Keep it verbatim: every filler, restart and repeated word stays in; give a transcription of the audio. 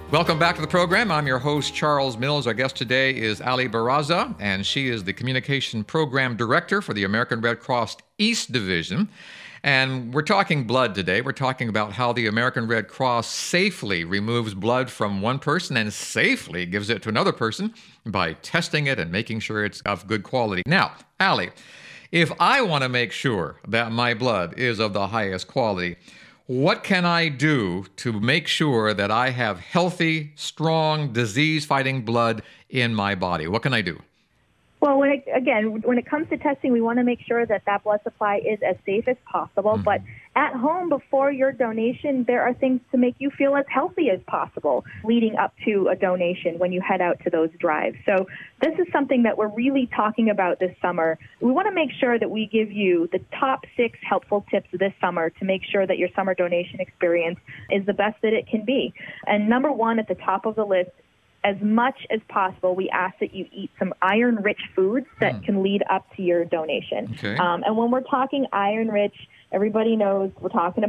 Welcome back to the program. I'm your host, Charles Mills. Our guest today is Ali Barraza, and she is the Communication Program Director for the American Red Cross East Division. And we're talking blood today. We're talking about how the American Red Cross safely removes blood from one person and safely gives it to another person by testing it and making sure it's of good quality. Now, Ali, if I want to make sure that my blood is of the highest quality, what can I do to make sure that I have healthy, strong, disease-fighting blood in my body? What can I do? Well, when it, again, when it comes to testing, we want to make sure that that blood supply is as safe as possible. Mm-hmm. But at home, before your donation, there are things to make you feel as healthy as possible leading up to a donation when you head out to those drives. So this is something that we're really talking about this summer. We want to make sure that we give you the top six helpful tips this summer to make sure that your summer donation experience is the best that it can be. And number one at the top of the list, as much as possible, we ask that you eat some iron-rich foods that mm. can lead up to your donation. Okay. Um, and when we're talking iron-rich, everybody knows we're talking about